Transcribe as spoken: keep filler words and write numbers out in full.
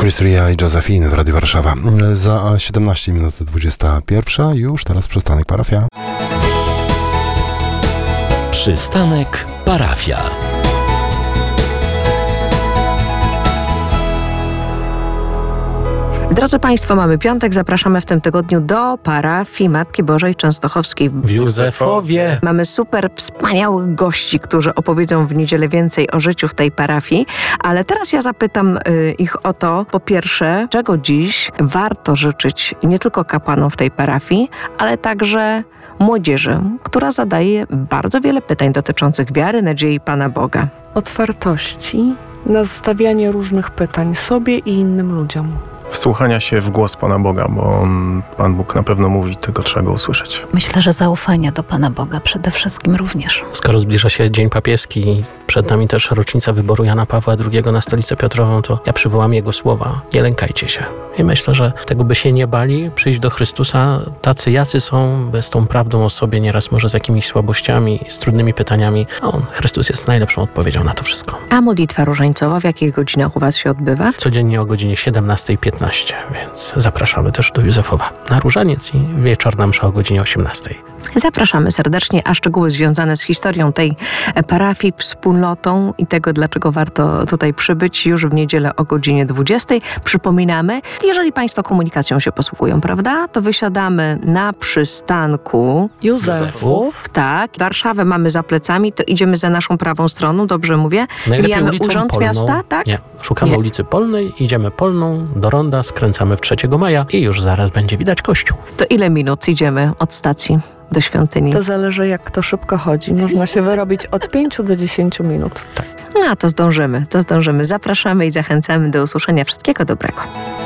Chris Ria i Josephine w Radiu Warszawa. Za siedemnaście minut dwudziesta pierwsza, już teraz przystanek parafia. Przystanek parafia. Drodzy Państwo, mamy piątek, zapraszamy w tym tygodniu do parafii Matki Bożej Częstochowskiej W Józefowie. Mamy super wspaniałych gości, którzy opowiedzą w niedzielę więcej o życiu w tej parafii, ale teraz ja zapytam y, ich o to, po pierwsze, czego dziś warto życzyć nie tylko kapłanom w tej parafii, ale także młodzieży, która zadaje bardzo wiele pytań dotyczących wiary, nadziei Pana Boga. Otwartości na stawianie różnych pytań sobie i innym ludziom. Wsłuchania się w głos Pana Boga, bo on, Pan Bóg na pewno mówi tego, trzeba go usłyszeć. Myślę, że zaufania do Pana Boga przede wszystkim również. Skoro zbliża się Dzień Papieski, przed nami też rocznica wyboru Jana Pawła drugiego na Stolicę Piotrową, to ja przywołam jego słowa: nie lękajcie się. I myślę, że tego by się nie bali, przyjść do Chrystusa tacy, jacy są, bez tą prawdą o sobie, nieraz może z jakimiś słabościami, z trudnymi pytaniami. A on, Chrystus, jest najlepszą odpowiedzią na to wszystko. A modlitwa różańcowa w jakich godzinach u Was się odbywa? Codziennie o godzinie siedemnastej piętnaście, więc zapraszamy też do Józefowa na różaniec i wieczorna msza o godzinie osiemnastej. Zapraszamy serdecznie, a szczegóły związane z historią tej parafii, wspólnotą i tego, dlaczego warto tutaj przybyć, już w niedzielę o godzinie dwudziestej. Przypominamy, jeżeli Państwo komunikacją się posługują, prawda, to wysiadamy na przystanku Józefów. Tak, Warszawę mamy za plecami, to idziemy za naszą prawą stroną, dobrze mówię? Najlepiej Mijamy ulicą Urząd Polną. Miasta, tak? Nie, szukamy Nie. ulicy Polnej, idziemy Polną do ronda, skręcamy w trzeciego maja i już zaraz będzie widać kościół. To ile minut idziemy od stacji do świątyni? To zależy, jak to szybko chodzi. Można się wyrobić od pięciu do dziesięciu minut. A, to zdążymy, to zdążymy. Zapraszamy i zachęcamy do usłyszenia. Wszystkiego dobrego.